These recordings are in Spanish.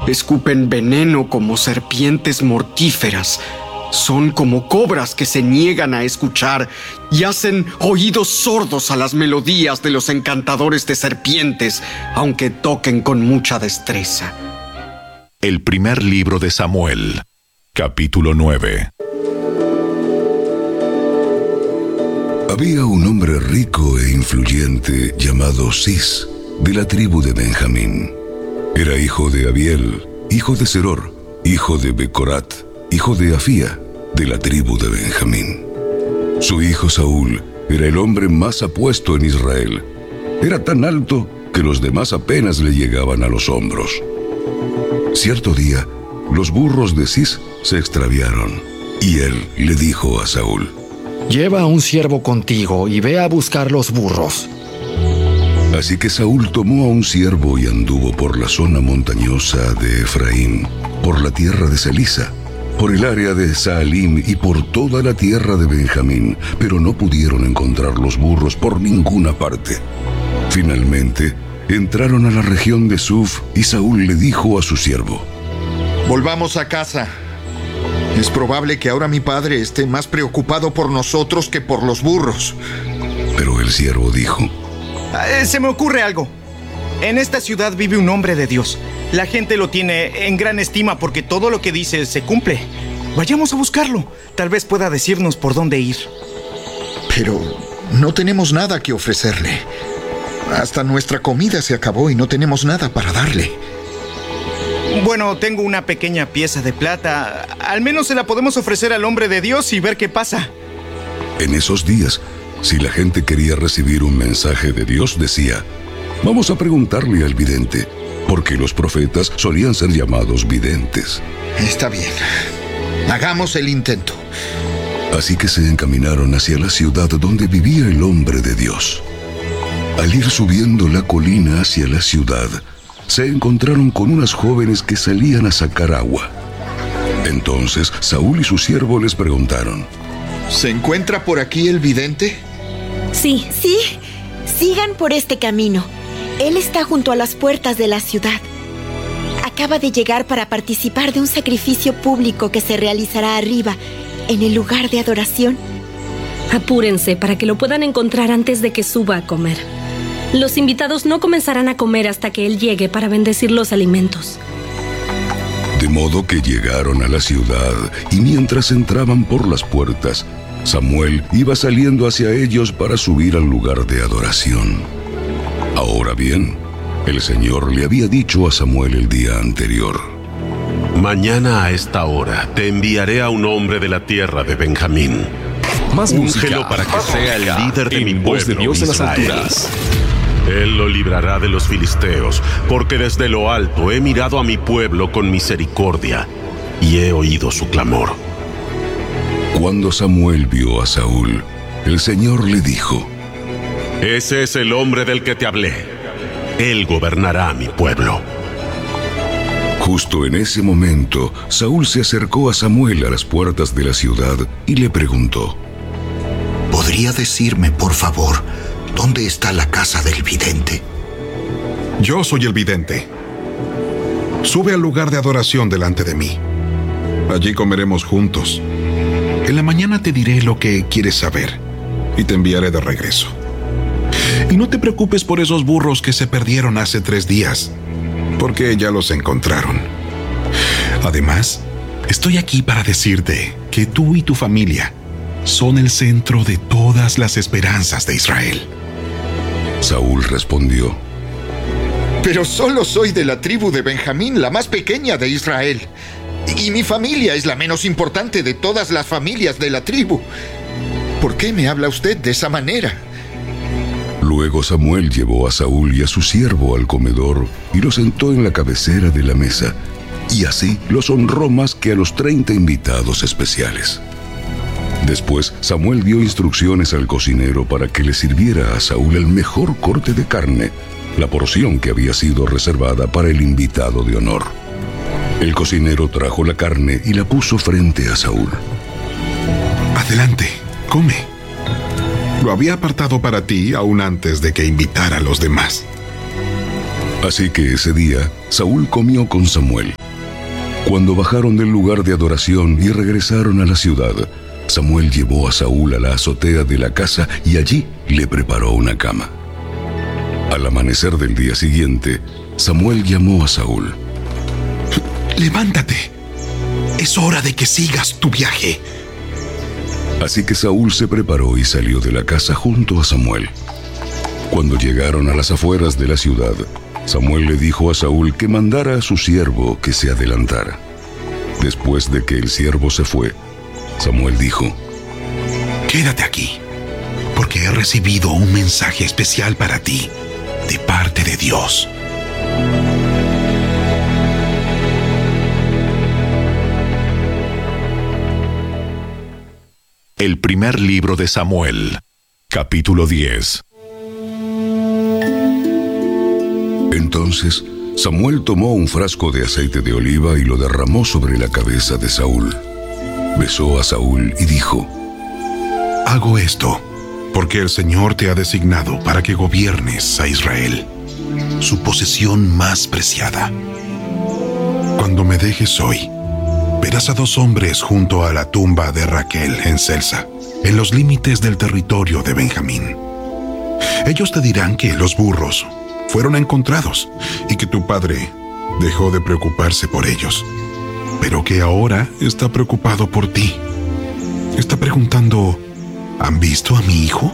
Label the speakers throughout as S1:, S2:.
S1: Escupen veneno como serpientes mortíferas. Son como cobras que se niegan a escuchar y hacen oídos sordos a las melodías de los encantadores de serpientes, aunque toquen con mucha destreza.
S2: El primer libro de Samuel, capítulo 9.
S3: Había un hombre rico e influyente llamado Cis, de la tribu de Benjamín. Era hijo de Abiel, hijo de Seror, hijo de Becorat, hijo de Afía, de la tribu de Benjamín. Su hijo Saúl era el hombre más apuesto en Israel. Era tan alto que los demás apenas le llegaban a los hombros. Cierto día, los burros de Cis se extraviaron, y él le dijo a Saúl:
S4: «Lleva a un siervo contigo y ve a buscar los burros».
S3: Así que Saúl tomó a un siervo y anduvo por la zona montañosa de Efraín, por la tierra de Selisa, por el área de Saalim y por toda la tierra de Benjamín, pero no pudieron encontrar los burros por ninguna parte. Finalmente, entraron a la región de Suf y Saúl le dijo a su siervo:
S5: «Volvamos a casa. Es probable que ahora mi padre esté más preocupado por nosotros que por los burros».
S3: Pero el siervo dijo:
S6: Se me ocurre algo. En esta ciudad vive un hombre de Dios. La gente lo tiene en gran estima porque todo lo que dice se cumple. Vayamos a buscarlo. Tal vez pueda decirnos por dónde ir.
S5: Pero no tenemos nada que ofrecerle. Hasta nuestra comida se acabó y no tenemos nada para darle.
S6: Bueno, tengo una pequeña pieza de plata. Al menos se la podemos ofrecer al hombre de Dios y ver qué pasa.
S3: En esos días, si la gente quería recibir un mensaje de Dios, decía: «Vamos a preguntarle al vidente», porque los profetas solían ser llamados videntes.
S5: Está bien. Hagamos el intento.
S3: Así que se encaminaron hacia la ciudad donde vivía el hombre de Dios. Al ir subiendo la colina hacia la ciudad, se encontraron con unas jóvenes que salían a sacar agua. Entonces Saúl y su siervo les preguntaron:
S5: ¿Se encuentra por aquí el vidente?
S7: Sí, sigan por este camino. Él está junto a las puertas de la ciudad. Acaba de llegar para participar de un sacrificio público que se realizará arriba, en el lugar de adoración.
S8: Apúrense para que lo puedan encontrar antes de que suba a comer. Los invitados no comenzarán a comer hasta que él llegue para bendecir los alimentos.
S3: De modo que llegaron a la ciudad, y mientras entraban por las puertas, Samuel iba saliendo hacia ellos para subir al lugar de adoración. Ahora bien, el Señor le había dicho a Samuel el día anterior:
S9: «Mañana a esta hora te enviaré a un hombre de la tierra de Benjamín. Úngelo para que sea el líder de mi pueblo, de Dios en las alturas. Él lo librará de los filisteos, porque desde lo alto he mirado a mi pueblo con misericordia y he oído su clamor».
S3: Cuando Samuel vio a Saúl, el Señor le dijo:
S9: «Ese es el hombre del que te hablé. Él gobernará a mi pueblo».
S3: Justo en ese momento, Saúl se acercó a Samuel a las puertas de la ciudad y le preguntó:
S10: ¿Podría decirme, por favor, dónde está la casa del vidente?
S11: Yo soy el vidente. Sube al lugar de adoración delante de mí. Allí comeremos juntos. En la mañana te diré lo que quieres saber y te enviaré de regreso. Y no te preocupes por esos burros que se perdieron hace 3 días, porque ya los encontraron. Además, estoy aquí para decirte que tú y tu familia son el centro de todas las esperanzas de Israel.
S3: Saúl respondió:
S5: «Pero solo soy de la tribu de Benjamín, la más pequeña de Israel. Y mi familia es la menos importante de todas las familias de la tribu. ¿Por qué me habla usted de esa manera?».
S3: Luego Samuel llevó a Saúl y a su siervo al comedor y lo sentó en la cabecera de la mesa, y así los honró más que a los 30 invitados especiales. Después Samuel dio instrucciones al cocinero para que le sirviera a Saúl el mejor corte de carne, la porción que había sido reservada para el invitado de honor. El cocinero trajo la carne y la puso frente a Saúl.
S11: «Adelante, come. Lo había apartado para ti aún antes de que invitara a los demás».
S3: Así que ese día, Saúl comió con Samuel. Cuando bajaron del lugar de adoración y regresaron a la ciudad, Samuel llevó a Saúl a la azotea de la casa y allí le preparó una cama. Al amanecer del día siguiente, Samuel llamó a Saúl.
S11: Levántate. Es hora de que sigas tu viaje.
S3: Así que Saúl se preparó y salió de la casa junto a Samuel. Cuando llegaron a las afueras de la ciudad, Samuel le dijo a Saúl que mandara a su siervo que se adelantara. Después de que el siervo se fue, Samuel dijo:
S11: Quédate aquí, porque he recibido un mensaje especial para ti, de parte de Dios.
S2: El primer libro de Samuel, capítulo 10.
S3: Entonces Samuel tomó un frasco de aceite de oliva y lo derramó sobre la cabeza de Saúl. Besó a Saúl y dijo:
S11: Hago esto porque el Señor te ha designado para que gobiernes a Israel, su posesión más preciada. Cuando me dejes hoy, verás a 2 hombres junto a la tumba de Raquel en Celsa, en los límites del territorio de Benjamín. Ellos te dirán que los burros fueron encontrados y que tu padre dejó de preocuparse por ellos, pero que ahora está preocupado por ti. Está preguntando: ¿han visto a mi hijo?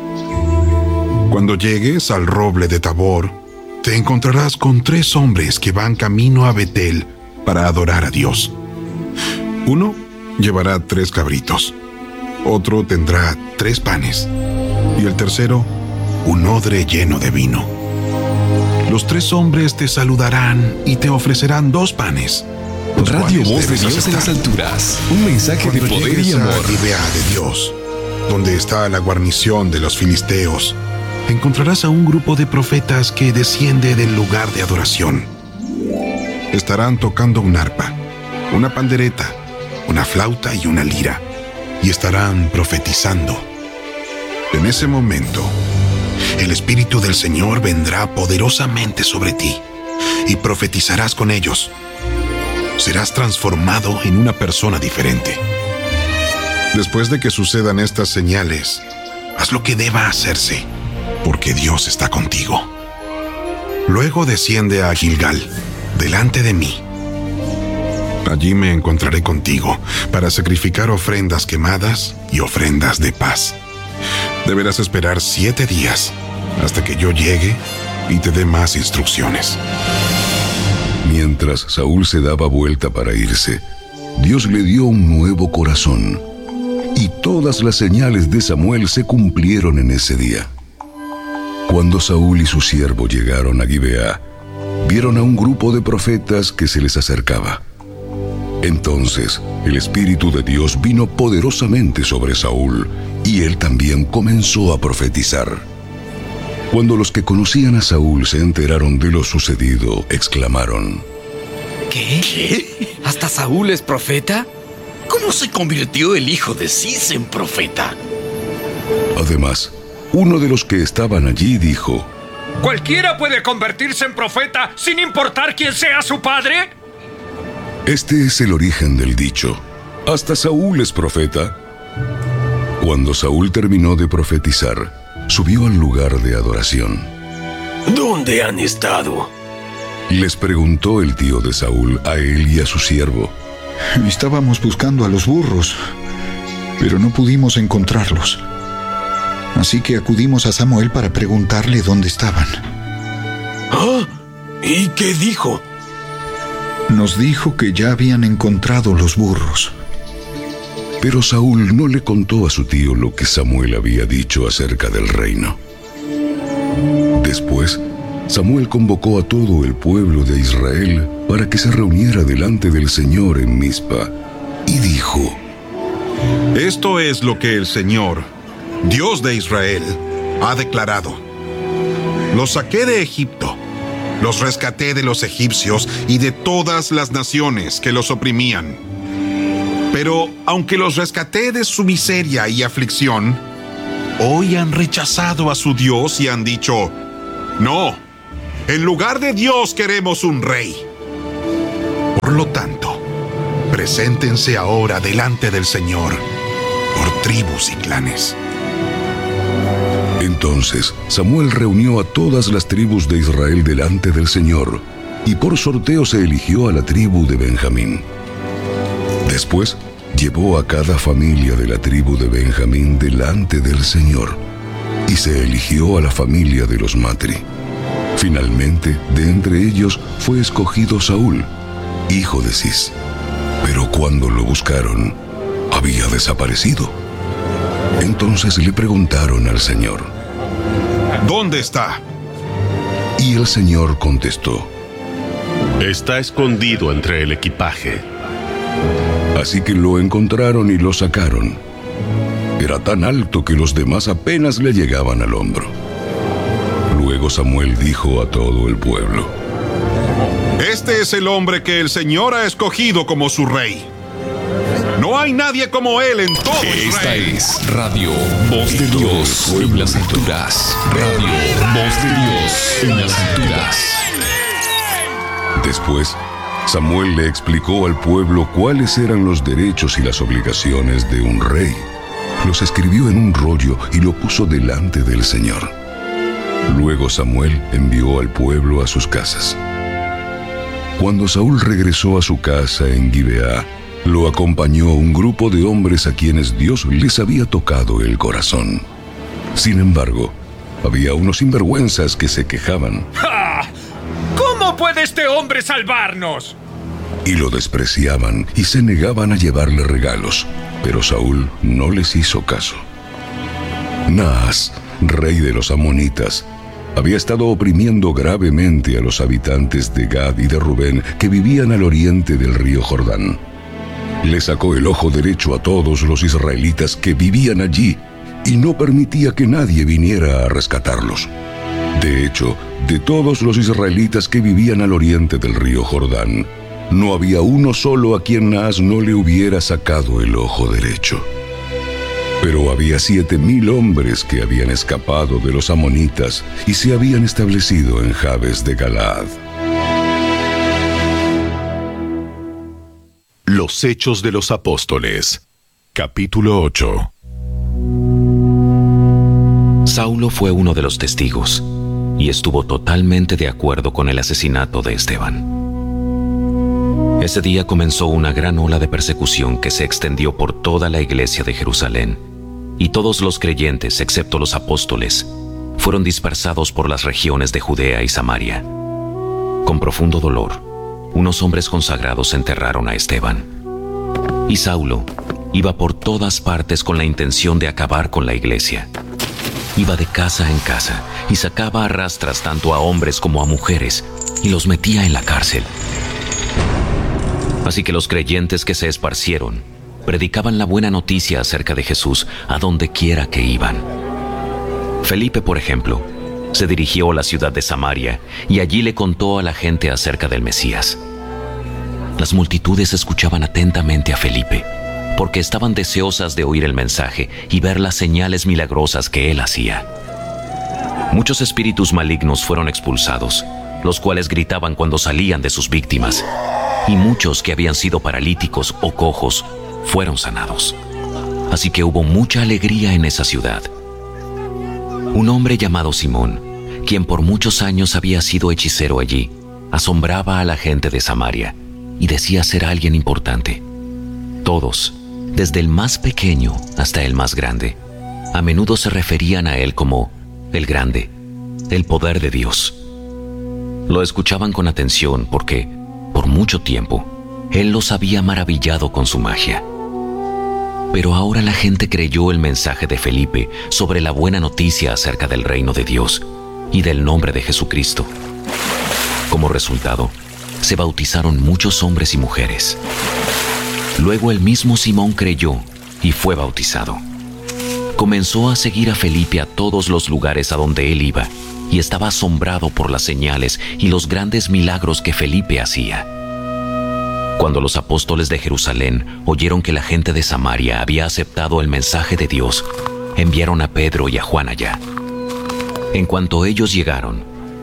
S11: Cuando llegues al roble de Tabor, te encontrarás con 3 hombres que van camino a Betel para adorar a Dios. Uno llevará 3 cabritos, otro tendrá 3 panes, y el tercero un odre lleno de vino. Los 3 hombres te saludarán y te ofrecerán 2 panes.
S12: Radio Voz de Dios en las alturas. Un mensaje de poder y amor.
S11: Cuando llegues a Gibea de Dios, donde está la guarnición de los filisteos, encontrarás a un grupo de profetas que desciende del lugar de adoración. Estarán tocando un arpa, una pandereta, una flauta y una lira, y estarán profetizando. En ese momento, el Espíritu del Señor vendrá poderosamente sobre ti, y profetizarás con ellos. Serás transformado en una persona diferente. Después de que sucedan estas señales, haz lo que deba hacerse, porque Dios está contigo. Luego desciende a Gilgal, delante de mí. Allí me encontraré contigo para sacrificar ofrendas quemadas y ofrendas de paz. Deberás esperar 7 días hasta que yo llegue y te dé más instrucciones.
S3: Mientras Saúl se daba vuelta para irse, Dios le dio un nuevo corazón, y todas las señales de Samuel se cumplieron en ese día. Cuando Saúl y su siervo llegaron a Gibea, vieron a un grupo de profetas que se les acercaba. Entonces el Espíritu de Dios vino poderosamente sobre Saúl, y él también comenzó a profetizar. Cuando los que conocían a Saúl se enteraron de lo sucedido, exclamaron:
S13: ¿Qué? ¿Hasta Saúl es profeta? ¿Cómo se convirtió el hijo de Cis en profeta?
S3: Además, uno de los que estaban allí dijo:
S14: ¿Cualquiera puede convertirse en profeta sin importar quién sea su padre?
S3: Este es el origen del dicho: hasta Saúl es profeta. Cuando Saúl terminó de profetizar, subió al lugar de adoración.
S13: ¿Dónde han estado?
S3: Les preguntó el tío de Saúl a él y a su siervo.
S5: Estábamos buscando a los burros, pero no pudimos encontrarlos. Así que acudimos a Samuel para preguntarle dónde estaban.
S13: ¿Ah? ¿Y qué dijo?
S5: Nos dijo que ya habían encontrado los burros.
S3: Pero Saúl no le contó a su tío lo que Samuel había dicho acerca del reino. Después, Samuel convocó a todo el pueblo de Israel para que se reuniera delante del Señor en Mizpa, y dijo:
S11: Esto es lo que el Señor, Dios de Israel, ha declarado. Los saqué de Egipto, los rescaté de los egipcios y de todas las naciones que los oprimían. Pero aunque los rescaté de su miseria y aflicción, hoy han rechazado a su Dios y han dicho: no, En lugar de Dios queremos un rey. Por lo tanto, preséntense ahora delante del Señor, por tribus y clanes.
S3: Entonces Samuel reunió a todas las tribus de Israel delante del Señor, y por sorteo se eligió a la tribu de Benjamín. Después llevó a cada familia de la tribu de Benjamín delante del Señor, y se eligió a la familia de los Matri. Finalmente, de entre ellos fue escogido Saúl, hijo de Cis. Pero cuando lo buscaron, había desaparecido. Entonces le preguntaron al Señor:
S11: ¿dónde está?
S3: Y el Señor contestó:
S9: está escondido entre el equipaje.
S3: Así que lo encontraron y lo sacaron. Era tan alto que los demás apenas le llegaban al hombro. Luego Samuel dijo a todo el pueblo:
S11: este es el hombre que el Señor ha escogido como su rey. No hay nadie como él en todo Israel.
S12: Esta es Radio Voz de Dios en las alturas. Radio Voz de Dios en las alturas.
S3: Después, Samuel le explicó al pueblo cuáles eran los derechos y las obligaciones de un rey. Los escribió en un rollo y lo puso delante del Señor. Luego Samuel envió al pueblo a sus casas. Cuando Saúl regresó a su casa en Gibeá, lo acompañó un grupo de hombres a quienes Dios les había tocado el corazón. Sin embargo, había unos sinvergüenzas que se quejaban.
S14: ¡Ja! ¿Cómo puede este hombre salvarnos?
S3: Y lo despreciaban y se negaban a llevarle regalos, pero Saúl no les hizo caso. Naas, rey de los amonitas, había estado oprimiendo gravemente a los habitantes de Gad y de Rubén que vivían al oriente del río Jordán. Le sacó el ojo derecho a todos los israelitas que vivían allí y no permitía que nadie viniera a rescatarlos. De hecho, de todos los israelitas que vivían al oriente del río Jordán, no había uno solo a quien Naas no le hubiera sacado el ojo derecho. Pero había 7,000 hombres que habían escapado de los amonitas y se habían establecido en Jabes de Galaad.
S2: Los Hechos de los Apóstoles, capítulo 8.
S15: Saulo fue uno de los testigos y estuvo totalmente de acuerdo con el asesinato de Esteban. Ese día comenzó una gran ola de persecución que se extendió por toda la iglesia de Jerusalén, y todos los creyentes, excepto los apóstoles, fueron dispersados por las regiones de Judea y Samaria. Con profundo dolor, unos hombres consagrados enterraron a Esteban. Y Saulo iba por todas partes con la intención de acabar con la iglesia. Iba de casa en casa y sacaba a rastras tanto a hombres como a mujeres y los metía en la cárcel. Así que los creyentes que se esparcieron predicaban la buena noticia acerca de Jesús a donde quiera que iban. Felipe, por ejemplo, se dirigió a la ciudad de Samaria y allí le contó a la gente acerca del Mesías. Las multitudes escuchaban atentamente a Felipe, porque estaban deseosas de oír el mensaje y ver las señales milagrosas que él hacía. Muchos espíritus malignos fueron expulsados, los cuales gritaban cuando salían de sus víctimas, y muchos que habían sido paralíticos o cojos fueron sanados. Así que hubo mucha alegría en esa ciudad. Un hombre llamado Simón, quien por muchos años había sido hechicero allí, asombraba a la gente de Samaria y decía ser alguien importante. Todos, desde el más pequeño hasta el más grande, a menudo se referían a él como el Grande, el poder de Dios. Lo escuchaban con atención porque, por mucho tiempo, él los había maravillado con su magia. Pero ahora la gente creyó el mensaje de Felipe sobre la buena noticia acerca del reino de Dios y del nombre de Jesucristo. Como resultado, se bautizaron muchos hombres y mujeres. Luego el mismo Simón creyó y fue bautizado. Comenzó a seguir a Felipe a todos los lugares a donde él iba y estaba asombrado por las señales y los grandes milagros que Felipe hacía. Cuando los apóstoles de Jerusalén oyeron que la gente de Samaria había aceptado el mensaje de Dios, enviaron a Pedro y a Juan allá. En cuanto ellos llegaron,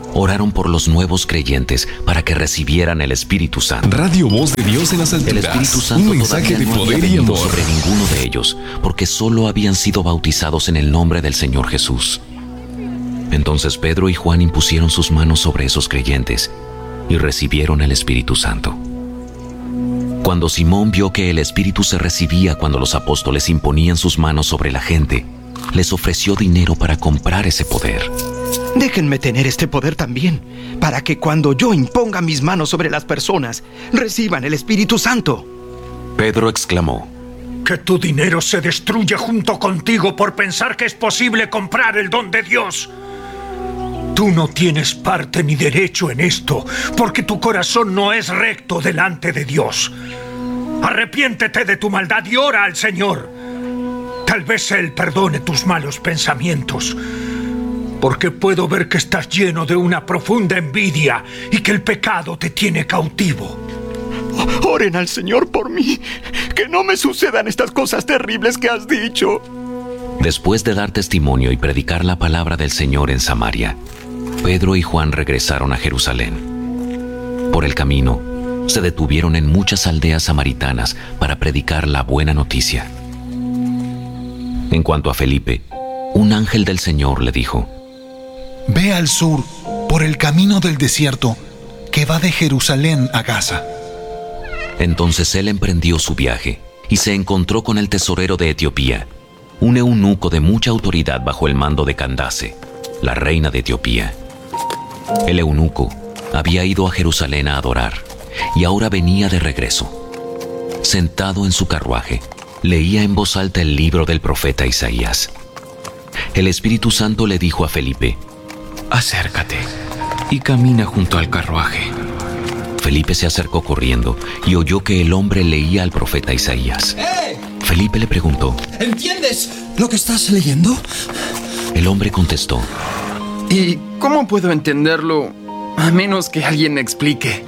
S15: oraron por los nuevos creyentes para que recibieran el Espíritu Santo.
S12: Radio Voz de Dios en las alturas.
S15: El Espíritu Santo
S12: un mensaje de poder y amor
S15: sobre ninguno de ellos, porque solo habían sido bautizados en el nombre del Señor Jesús. Entonces Pedro y Juan impusieron sus manos sobre esos creyentes y recibieron el Espíritu Santo. Cuando Simón vio que el Espíritu se recibía cuando los apóstoles imponían sus manos sobre la gente, les ofreció dinero para comprar ese poder.
S16: Déjenme tener este poder también, para que cuando yo imponga mis manos sobre las personas, reciban el Espíritu Santo.
S15: Pedro exclamó:
S14: Que tu dinero se destruya junto contigo por pensar que es posible comprar el don de Dios. Tú no tienes parte ni derecho en esto, porque tu corazón no es recto delante de Dios. Arrepiéntete de tu maldad y ora al Señor. Tal vez Él perdone tus malos pensamientos, porque puedo ver que estás lleno de una profunda envidia y que el pecado te tiene cautivo.
S16: Oren al Señor por mí, que no me sucedan estas cosas terribles que has dicho.
S15: Después de dar testimonio y predicar la palabra del Señor en Samaria, Pedro y Juan regresaron a Jerusalén. Por el camino, se detuvieron en muchas aldeas samaritanas para predicar la buena noticia. En cuanto a Felipe, un ángel del Señor le dijo:
S17: Ve al sur, por el camino del desierto, que va de Jerusalén a Gaza.
S15: Entonces él emprendió su viaje y se encontró con el tesorero de Etiopía, un eunuco de mucha autoridad bajo el mando de Candace, la reina de Etiopía. El eunuco había ido a Jerusalén a adorar y ahora venía de regreso. Sentado en su carruaje, leía en voz alta el libro del profeta Isaías. El Espíritu Santo le dijo a Felipe:
S18: Acércate y camina junto al carruaje.
S15: Felipe se acercó corriendo y oyó que el hombre leía al profeta Isaías. Felipe le preguntó:
S18: ¿Entiendes lo que estás leyendo?
S15: El hombre contestó:
S18: ¿Y cómo puedo entenderlo a menos que alguien me explique?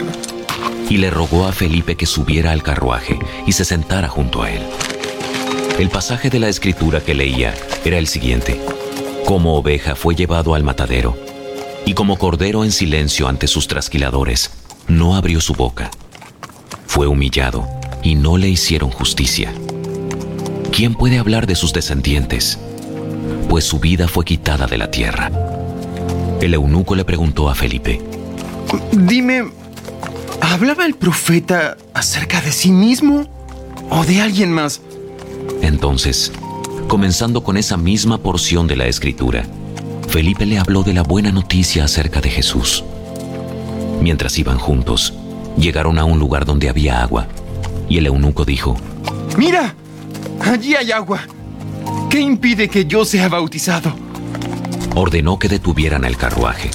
S15: Y le rogó a Felipe que subiera al carruaje y se sentara junto a él. El pasaje de la Escritura que leía era el siguiente: Como oveja fue llevado al matadero, y como cordero en silencio ante sus trasquiladores, no abrió su boca. Fue humillado y no le hicieron justicia. ¿Quién puede hablar de sus descendientes? Pues su vida fue quitada de la tierra. El eunuco le preguntó a Felipe:
S18: Dime, ¿hablaba el profeta acerca de sí mismo o de alguien más?
S15: Entonces, comenzando con esa misma porción de la Escritura, Felipe le habló de la buena noticia acerca de Jesús. Mientras iban juntos, llegaron a un lugar donde había agua, y el eunuco dijo:
S18: ¡Mira! Allí hay agua. ¿Qué impide que yo sea bautizado?
S15: Ordenó que detuvieran el carruaje.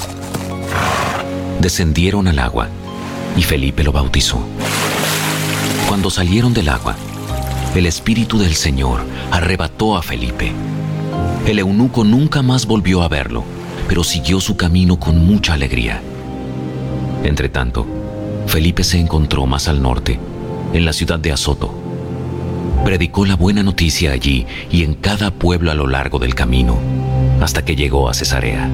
S15: Descendieron al agua, y Felipe lo bautizó. Cuando salieron del agua, el Espíritu del Señor arrebató a Felipe. El eunuco nunca más volvió a verlo, pero siguió su camino con mucha alegría. Entretanto, Felipe se encontró más al norte, en la ciudad de Azoto. Predicó la buena noticia allí y en cada pueblo a lo largo del camino, hasta que llegó a Cesarea.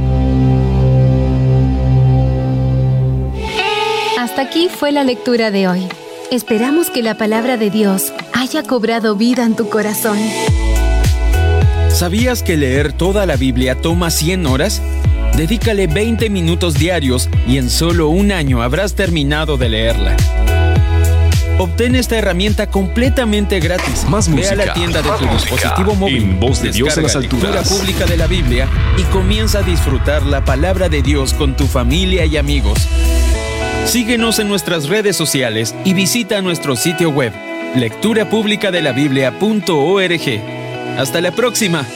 S19: Hasta aquí fue la lectura de hoy. Esperamos que la palabra de Dios haya cobrado vida en tu corazón.
S20: ¿Sabías que leer toda la Biblia toma 100 horas? Dedícale 20 minutos diarios y en solo un año habrás terminado de leerla. Obtén esta herramienta completamente gratis.
S12: Más música.
S20: Ve a la tienda de tu dispositivo móvil.
S12: En Voz de Dios en las alturas.
S20: Lectura pública de la Biblia y comienza a disfrutar la palabra de Dios con tu familia y amigos. Síguenos en nuestras redes sociales y visita nuestro sitio web lecturapublicadelabiblia.org. Hasta la próxima.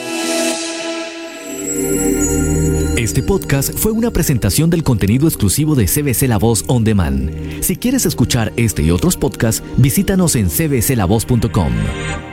S21: Este podcast fue una presentación del contenido exclusivo de CBC La Voz On Demand. Si quieres escuchar este y otros podcasts, visítanos en cbclavoz.com.